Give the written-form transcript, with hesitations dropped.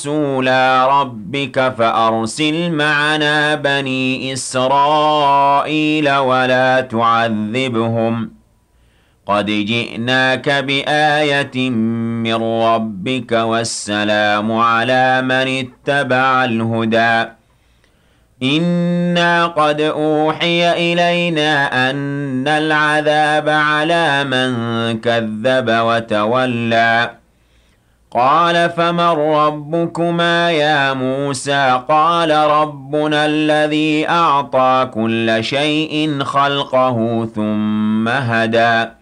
رسولا ربك فأرسل معنا بني إسرائيل ولا تعذبهم قد جئناك بآية من ربك والسلام على من اتبع الهدى إنا قد أوحي إلينا أن العذاب على من كذب وتولى قال فمن ربكما يا موسى قال ربنا الذي أعطى كل شيء خلقه ثم هدى